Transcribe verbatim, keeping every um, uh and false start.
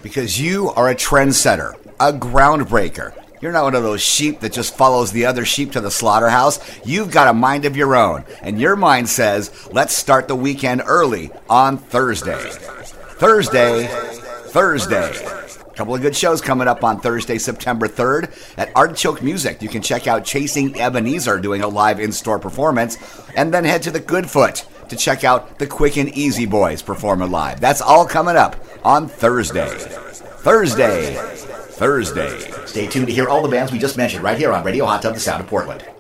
because you are a trendsetter, a groundbreaker. You're not one of those sheep that just follows the other sheep to the slaughterhouse. You've got a mind of your own, and your mind says, let's start the weekend early on Thursday. Thursday, Thursday. A couple of good shows coming up on Thursday, September third at Artichoke Music. You can check out Chasing Ebenezer doing a live in-store performance, and then head to the Goodfoot to check out the Quick and Easy Boys performing live. That's all coming up on Thursday. Thursday, Thursday. Stay tuned to hear all the bands we just mentioned right here on Radio Hot Tub, the Sound of Portland.